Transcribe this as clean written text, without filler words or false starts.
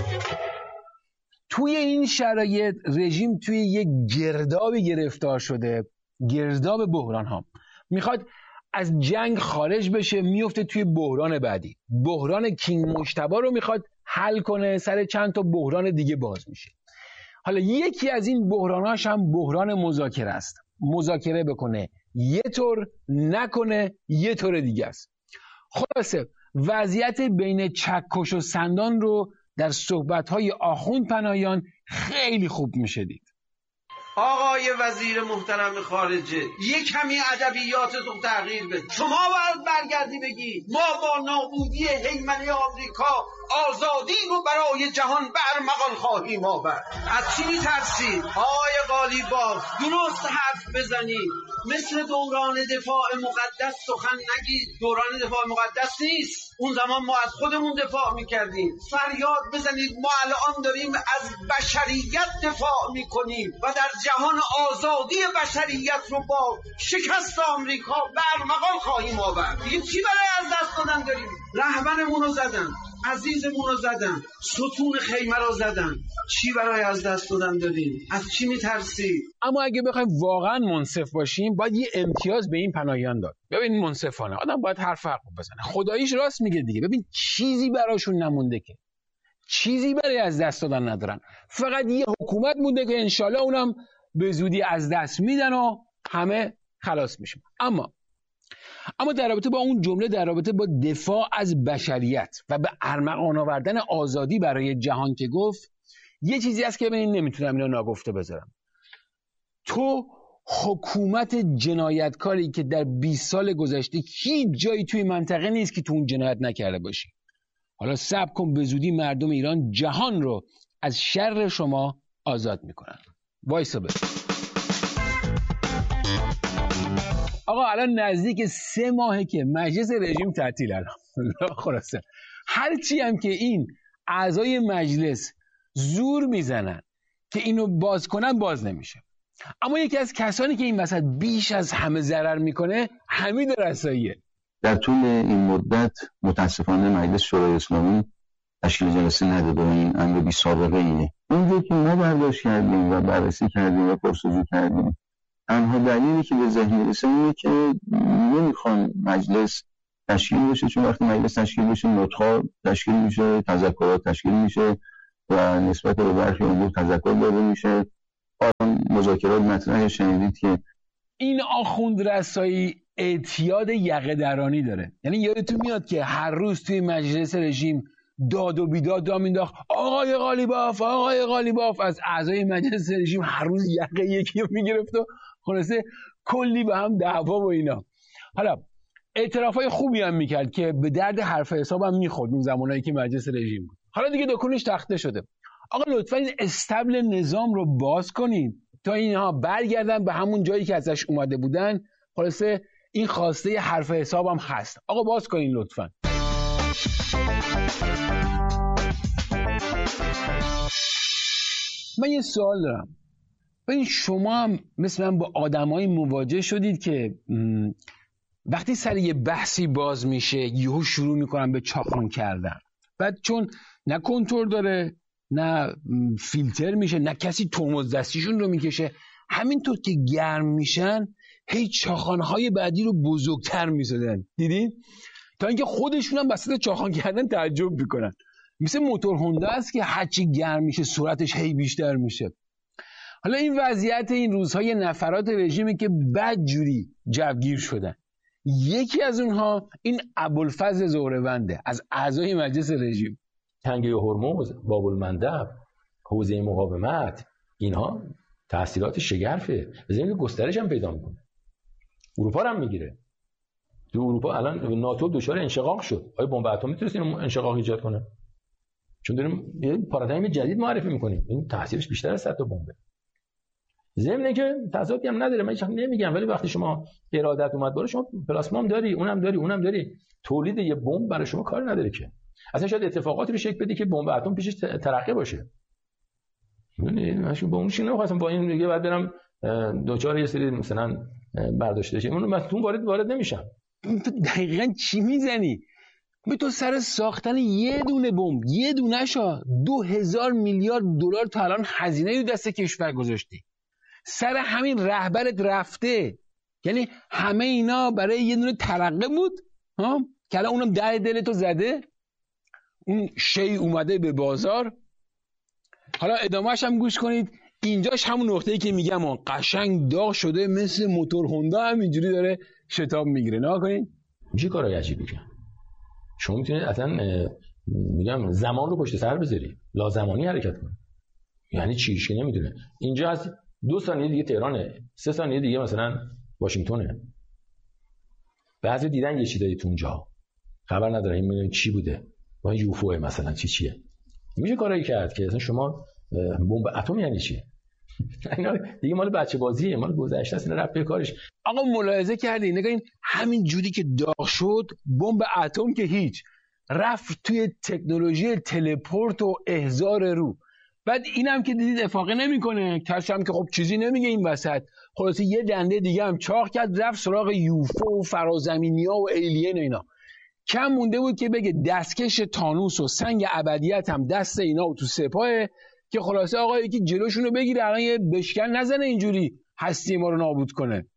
توی این شرایط رژیم توی یک گردابی گرفتار شده، گرداب بحران ها. میخواد از جنگ خارج بشه، میفته توی بحران بعدی. بحران کینگ مجتبی رو میخواد حل کنه، سر چند تا بحران دیگه باز میشه. حالا یکی از این بحراناش هم بحران مذاکره است. مذاکره بکنه یه طور، نکنه یه طور دیگه است. خلاصه وضعیت بین چکش و سندان رو در صحبت‌های آخوند پناهیان خیلی خوب میشه دید. آقای وزیر محترم خارجه، یک کمی ادبیاتتون تغییر بده. شما باید برگردی بگی ما با نابودی هیمنه آمریکا آزادی رو برای جهان برمغان خواهیم آورد. از چی می‌ترسید؟ آقای قالیباف، درست حرف بزنید، مثل دوران دفاع مقدس سخن نگید. دوران دفاع مقدس نیست، اون زمان ما از خودمون دفاع میکردیم. فریاد بزنید ما الان داریم از بشریت دفاع میکنیم و در جهان آزادی بشریت رو با شکست آمریکا برمغان خواهیم آورد. دیگه چی برای از دست دادن داریم؟ رهبرمون رو زدن، عزیزمون رو زدن، ستون خیمه رو زدن. چی برای از دست دادن داریم؟ از چی میترسید؟ اما اگه بخوایم واقعا منصف باشیم، باید یه امتیاز به این پناهیان داد. ببین منصفانه آدم باید حرف حق بزنه. خداییش راست میگه دیگه. ببین چیزی براشون نمونده، که چیزی برای از دست دادن ندارن. فقط یه حکومت مونده که انشالله اونم به زودی از دست میدن و همه خلاص میشن. اما در رابطه با اون جمله، در رابطه با دفاع از بشریت و به ارمغان آوردن آزادی برای جهان که گفت، یه چیزی هست که من نمیتونم اینو ناگفته بذارم. تو حکومت جنایتکاری که در 20 سال گذشته هیچ جایی توی منطقه نیست که تو اون جنایت نکرده باشی. حالا صبر کن، به زودی مردم ایران جهان رو از شر شما آزاد میکنن. وایسا ببین. آقا الان نزدیک 3 ماهه که مجلس رژیم تعطیل. الان خلاصه هرچی هم که این اعضای مجلس زور میزنن که اینو باز کنن، باز نمیشه. اما یکی از کسانی که این وسط بیش از همه ضرر میکنه حمید رساییه. در طول این مدت متاسفانه مجلس شورای اسلامی تشکیل جلسه نداده و این امر بی سابقه اینه. اونجایی که ما برداشت کردیم و بررسی کردیم و پرسجو کردیم، تنها دلیلی که به ذهن میرسه اینه که نمیخوان مجلس تشکیل بشه، چون وقتی مجلس تشکیل بشه نطق‌ها تشکیل میشه، تذکرات تشکیل میشه و نسبت به برخی امور تذکر داده میشه. مذاکرات مطرح شنیدید که این آخوند رسایی اعتیاد یقه درانی داره. یعنی یادتون میاد که هر روز توی مجلس رژیم داد و بیداد را مینداخت آقای قالیباف از اعضای مجلس رژیم هر روز یقه یکی رو میگرفت و خلاصه کلی به هم دعوا و اینا. حالا اعترافای خوبی هم میکرد که به درد حرف حسابم میخورد اون زمانایی که مجلس رژیم بود. حالا دیگه دکونش تخته شده. آقا لطفا این استبل نظام رو باز کنید تا اینها برگردن به همون جایی که ازش اومده بودن. خلاصه این خواسته حرف حسابم هست. آقا باز کنین لطفا. من یه سوال دارم. ببین شما هم مثل من با آدمایی مواجه شدید که وقتی سر یه بحثی باز میشه یهو شروع میکنن به چاخان کردن، بعد چون نه کنترل داره نه فیلتر میشه نه کسی ترمز دستیشون رو میکشه، همینطور که گرم میشن هی چاخانهای بعدی رو بزرگتر میزدن. دیدین؟ تا اینکه خودشون هم وسط چاخان کردن تعجب میکنن. مثل موتور هوندا است که هرچی گرم میشه سرعتش هی بیشتر میشه. حالا این وضعیت این روزهای نفرات رژیمی که بدجوری جوگیر شدن. یکی از اونها این ابوالفضل زهرونده از اعضای مجلس رژیم. تنگه هرمز، باب المندب، حوزه مقاومت، اینها تأثیرات شگرفه. بزنید گسترش هم پیدا میکنه. اروپا هم میگیره. تو اروپا الان ناتو دچار انشقاق شد. آیا بمب اتمی میتونه این انشقاق ایجاد کنه؟ چون داریم یه پارادایم جدید معرفی میکنیم. این تاثیرش بیشتر از حتی بمب. ضمن که تضادی هم نداره، من هیچ نمیگم، ولی وقتی شما ارادت اومد بالا، شما پلاسمام داری، اونم داری، تولید یه بمب برای شما کار نداره که. اصلا شاید اتفاقاتی رو شکل بده که بمب اتم پیشش ترقه باشه. یعنی ماشین با اون چیزی نمیخواستم، با این دیگه بعد برم دوچار یه سری مثلا برداشته بشه، اون من تو وارد نمیشم. دقیقاً چی میزنی؟ به تو سر ساختن یه دونه بمب، یه دونه شا 2000 میلیارد دلار تا الان هزینه رو دست کشور گذاشتی. سر همین رهبرت رفته. یعنی همه اینا برای یه دونه ترقه بود ها، که الان اونم ده دلتو زده، اون شی اومده به بازار. حالا ادامهش هم گوش کنید. اینجاش همون نقطه‌ای که میگم قشنگ داغ شده، مثل موتور هوندا همینجوری داره شتاب میگیره. نگاه کنید. میشه کارهای عجیبی کرد. شما میتونید اصلا میگم زمان رو پشت سر بذاری، لازمانی حرکت کنی. یعنی چیش که نمیدونه. اینجا از 2 ثانیه دیگه تهرانه، 3 ثانیه دیگه مثلا واشنگتونه. بعضی دیدن یه چیزایی تو اونجا خبر نداره این چی بوده، با یوفو مثلا چیه. میشه کارایی کرد که مثلا شما بمب اتم یعنی چیه؟ اینا دیگه مال بچه بازیه، مال گذشته است، اینا رفت به کارش. آقا ملاحظه کردین؟ نگاین همین جوری که داغ شد، بمب اتم که هیچ، رفت توی تکنولوژی تلپورت و احضار رو. بعد اینم که دیدید افاقه نمیکنه، کسی هم که خب چیزی نمیگه این وسط، خلاصه یه دنده دیگه هم چاق کرد، رفت سراغ یوفو و فرازمینیا و ایلین و اینا. کم مونده بود که بگه دستکش تانوس و سنگ ابدیت هم دست اینا و تو سپاهه، که خلاصه آقا یکی جلوشونو بگیره، الان یه بشکن نزنه اینجوری هستی ما رو نابود کنه.